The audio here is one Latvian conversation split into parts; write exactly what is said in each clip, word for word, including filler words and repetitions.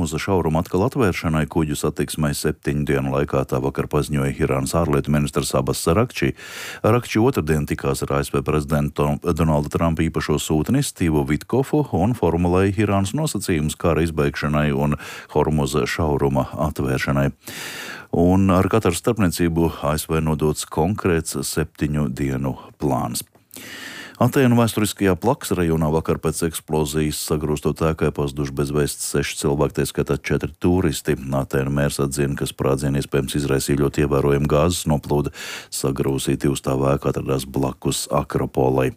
Hormuza šauruma atkal atvēršanai kuģu satiksmai septiņu dienu laikā, tā vakar paziņoja Irānas ārlietu ministrs Abbas Arakči. Arakči otrdien tikās ar A S V prezidentu Donalda Trumpa īpašo sūtni Stīvu Vitkofu un formulēja Irānas nosacījumus kara izbeigšanai un Hormuza šauruma atvēršanai. Un ar katru starpniecību A S V nodots konkrēts septiņu dienu plāns. Atēnu vēsturiskajā Plaks rajonā vakar pēc eksplozijas sagrūstot ēkai pazuduši bez vēsts seši cilvēki, tā skaitā četri turisti. Atēnu mērs atzina, ka sprādzienu iespējams izraisīja ļoti ievērojumu gāzes noplūde. Sagrūsīta divstāvu ēka atradās blakus Akropolai.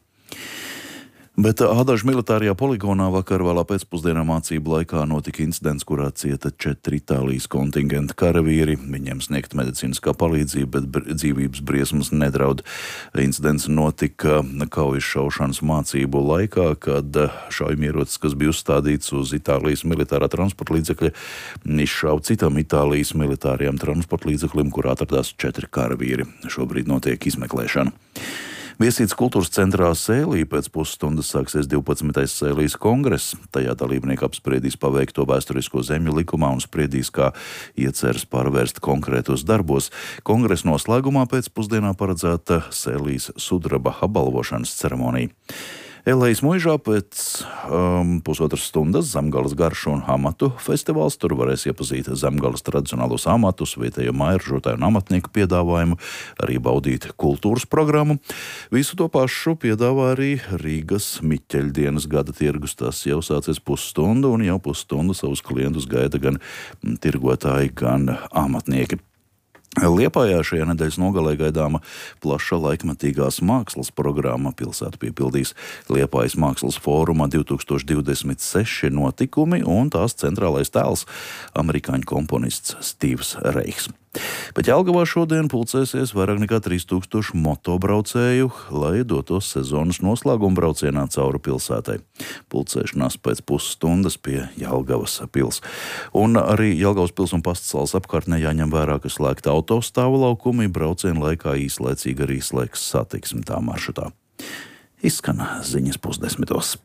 Bet Ādažu militārajā poligonā vakar vēlā pēcpusdienā mācību laikā notika incidents, kurā cieta četri Itālijas kontingenta karavīri. Viņiem sniegt medicīniskā palīdzība, bet dzīvības briesmas nedraud. Incidents notika kaujas šaušanas mācību laikā, kad šaujamierocis, kas bija uzstādīts uz Itālijas militārā transporta līdzekļa, izšāva citam Itālijas militārajam transporta līdzeklim, kurā atradās četri karavīri. Šobrīd notiek izmeklēšana. Viesīts kultūras centrā Sēlī pēc pusstundas sāksies divpadsmitais Sēlijas kongress. Tajā dalībnieki apspriedīs paveikto vēsturisko zemju likumā un spriedīs, kā ieceras pārvērst konkrētos darbos. Kongresa noslēgumā pēcpusdienā paredzēta Sēlijas sudraba apbalvošanas ceremonija. Elejas Muižā pēc um, pusotras stundas Zemgales garšu un amatu festivāls. Tur varēs iepazīt Zemgales tradicionālos amatus, vietējo mājražotāju un amatnieku piedāvājumu, arī baudīt kultūras programmu. Visu to pašu piedāvā arī Rīgas Miķeļdienas gada tirgus. Tas jau sācies pusstundu un jau pusstundu savus klientus gaida gan tirgotāji, gan amatnieki. Liepājā šajā nedēļas nogalē gaidāma plaša laikmetīgās mākslas programma. Pilsētu piepildīs Liepājas mākslas fóruma divi tūkstoši divdesmit seši notikumi un tās centrālais tēls - amerikāņu komponists Stīvs Reichs. Bet Jelgavā šodien pulcēsies vairāk nekā trīs tūkstoši motobraucēju, lai dotos sezonas noslēguma braucienā cauri pilsētai. Pulcēšanās pēc pusstundas pie Jelgavas pils. Un arī Jelgavas pils un Pastsalas apkārtnē jāņem vērā, ka slēgta autostāvu laukumi braucienu laikā īslaicīgi arī slēgs satiksmi tā maršrutā. Izskan ziņas pusdesmitos.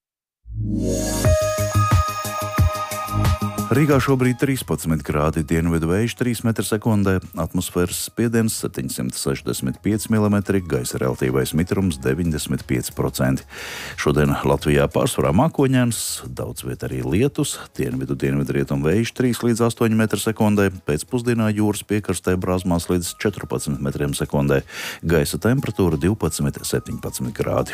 Rīgā šobrīd trīspadsmit grādi, dienvidu vējš trīs metri sekundē, atmosfēras spiediens septiņsimt sešdesmit pieci milimetri, gaisa relatīvais mitrums deviņdesmit pieci procenti. Šodien Latvijā pārsvarā mākoņains, daudz viet arī lietus, dienvidu dienvidu rietumu vējš trīs līdz astoņi metri sekundē, pēcpusdienā jūras piekrastē brāzmās līdz četrpadsmit metriem sekundē, gaisa temperatūra divpadsmit septiņpadsmit grādi.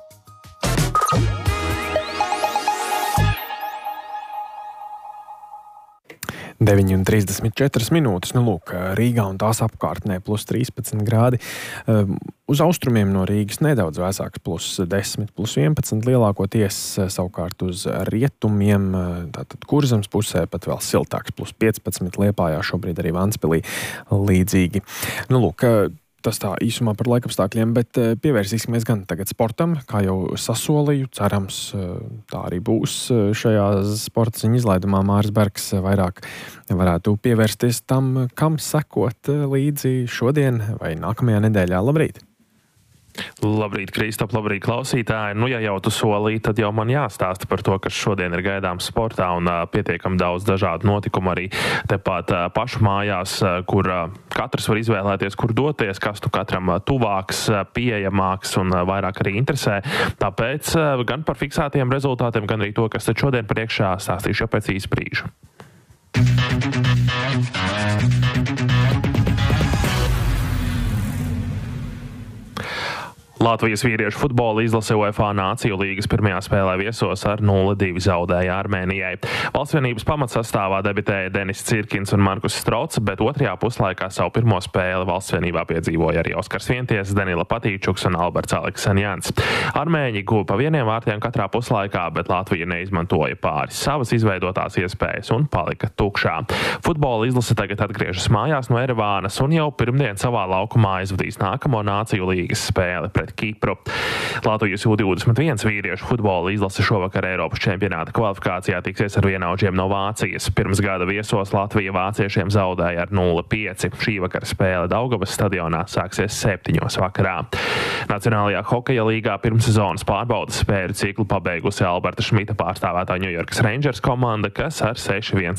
deviņi un trīsdesmit četras minūtes, nu lūk, Rīgā un tās apkārtnē plus trīspadsmit grādi. Uz austrumiem no Rīgas nedaudz vēsāks plus desmit, plus vienpadsmit, lielākoties savukārt uz rietumiem, tātad Kurzemes pusē pat vēl siltāks, plus piecpadsmit, Liepājā šobrīd arī Ventspilī līdzīgi. Nu lūk, tas tā īsumā par laikapstākļiem, bet pievērsīsimies gan tagad sportam, kā jau sasolīju, cerams, tā arī būs šajā sporta ziņu izlaidumā. Māris Bergs vairāk varētu pievērsties tam, kam sekot līdzi šodien vai nākamajā nedēļā. Labrīt! Labrīt, Kristap, labrīt, klausītāji. Nu, ja jau tu solīji, tad jau man jāstāsta par to, kas šodien ir gaidāms sportā un uh, pietiekam daudz dažādu notikumu arī tepat uh, pašu mājās, uh, kur uh, katrs var izvēlēties, kur doties, kas tu katram uh, tuvāks, uh, pieejamāks un uh, vairāk arī interesē. Tāpēc uh, gan par fiksētiem rezultātiem, gan arī to, kas tad šodien priekšā, stāstīšu jau pēc īsa brīža. Latvijas vīriešu futbola izlase UEFA Nāciju līgas pirmajā spēlē viesos ar nulle divi zaudēja Armēnijai. Valstsvienības pamatsastāvā debitēja Denis Cirkins un Markus Strots, bet otrajā puslaikā savu pirmo spēli Valstsvienībā piedzīvoja arī Oskars Vienties, Danila Patīčuks un Alberts Aleksanjans. Armēņi guva pa vieniem vārtiem katrā puslaikā, bet Latvija neizmantoja pāris savas izveidotās iespējas un palika tukšā. Futbola izlase tagad atgriežas mājās no Erevānas un jau pirmdien savā laukumā aizvadīs nākamo Nāciju līgas spēli pret Kipru. Latvijas U divdesmit viens vīriešu futbola izlase šovakar Eiropas čempionāta kvalifikācijā tiksies ar vienaudžiem no Vācijas. Pirms gada viesos Latvija vāciešiem zaudēja ar nulle pieci. Šī vakara spēle Daugavas stadionā sāksies septiņos vakarā. Nacionālajā hokeja līgā pirmssezonas pārbaudas spēļu ciklu pabeigusi Alberta Šmita pārstāvētā Ņujorkas Rangers komanda, kas ar seši viens